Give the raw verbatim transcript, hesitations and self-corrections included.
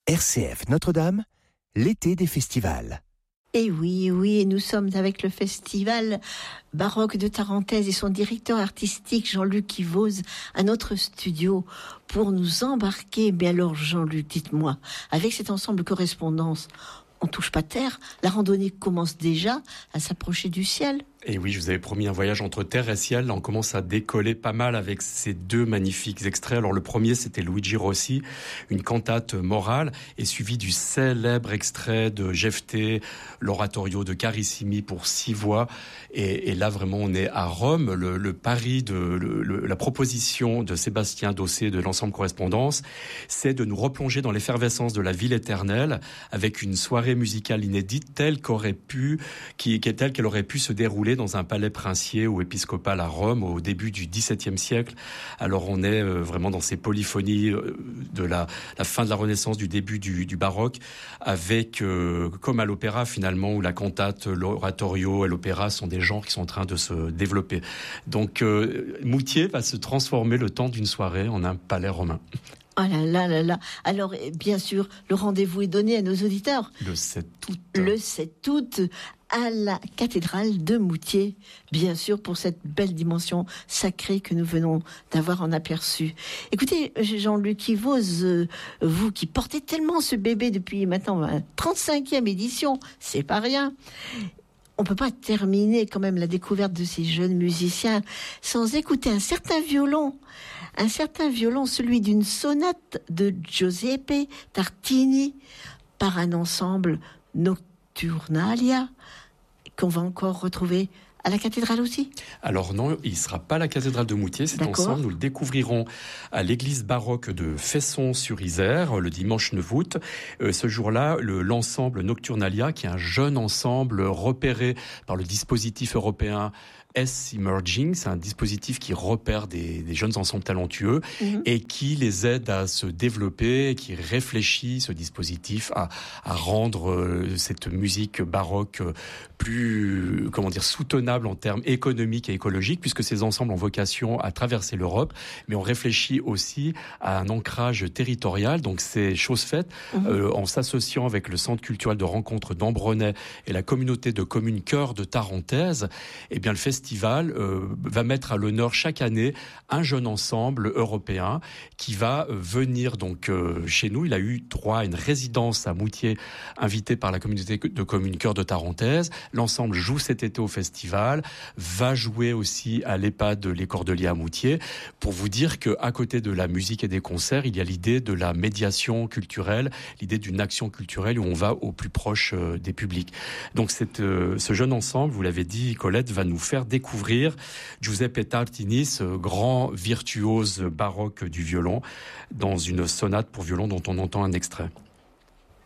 R C F Notre-Dame, l'été des festivals. Et oui, oui, nous sommes avec le festival baroque de Tarentaise et son directeur artistique Jean-Luc Yvoz à notre studio pour nous embarquer. Mais alors Jean-Luc, dites-moi, avec cet ensemble correspondance, on touche pas terre, la randonnée commence déjà à s'approcher du ciel. Et oui, je vous avais promis un voyage entre terre et ciel. Là, on commence à décoller pas mal avec ces deux magnifiques extraits. Alors, le premier, c'était Luigi Rossi, une cantate morale, et suivi du célèbre extrait de Jephté, l'oratorio de Carissimi pour six voix. Et, et là, vraiment, on est à Rome. Le, le pari de le, le, la proposition de Sébastien Dossé de l'ensemble Correspondance, c'est de nous replonger dans l'effervescence de la ville éternelle avec une soirée musicale inédite telle qu'aurait pu, qui, qui est telle qu'elle aurait pu se dérouler dans un palais princier ou épiscopal à Rome au début du dix-septième siècle. Alors on est euh, vraiment dans ces polyphonies euh, de la, la fin de la Renaissance, du début du, du baroque, avec, euh, comme à l'opéra finalement, où la cantate, l'oratorio et l'opéra sont des genres qui sont en train de se développer. Donc euh, Moutier va se transformer le temps d'une soirée en un palais romain. Oh là là là là. Alors, bien sûr, le rendez-vous est donné à nos auditeurs. Le sept août. Le sept août, à la cathédrale de Moutier, bien sûr, pour cette belle dimension sacrée que nous venons d'avoir en aperçu. Écoutez, Jean-Luc Yvoz, euh, vous qui portez tellement ce bébé depuis maintenant la trente-cinquième édition, c'est pas rien. On peut pas terminer quand même la découverte de ces jeunes musiciens sans écouter un certain violon. Un certain violon, celui d'une sonate de Giuseppe Tartini par un ensemble Nocturnalia qu'on va encore retrouver à la cathédrale aussi. Alors non, il ne sera pas à la cathédrale de Moutier, cet D'accord. ensemble. Nous le découvrirons à l'église baroque de Fesson-sur-Isère le dimanche neuf août. Euh, ce jour-là, le, l'ensemble Nocturnalia, qui est un jeune ensemble repéré par le dispositif européen S-Emerging, c'est un dispositif qui repère des, des jeunes ensembles talentueux mmh. et qui les aide à se développer, qui réfléchit ce dispositif à, à rendre euh, cette musique baroque plus, comment dire, soutenable en termes économiques et écologiques, puisque ces ensembles ont vocation à traverser l'Europe, mais on réfléchit aussi à un ancrage territorial. Donc c'est chose faite mmh. euh, en s'associant avec le centre culturel de rencontre d'Ambronay et la communauté de communes Cœur de Tarentaise. Eh bien le festival festival euh, va mettre à l'honneur chaque année un jeune ensemble européen qui va euh, venir donc euh, chez nous. Il a eu droit à une résidence à Moutier, invité par la communauté de communes Cœur de Tarentaise. L'ensemble joue cet été au festival, va jouer aussi à l'EHPAD Les Cordeliers à Moutier. Pour vous dire qu'à côté de la musique et des concerts, il y a l'idée de la médiation culturelle, l'idée d'une action culturelle où on va au plus proche euh, des publics. Donc cette, euh, ce jeune ensemble, vous l'avez dit Colette, va nous faire découvrir Giuseppe Tartini, ce grand virtuose baroque du violon, dans une sonate pour violon dont on entend un extrait.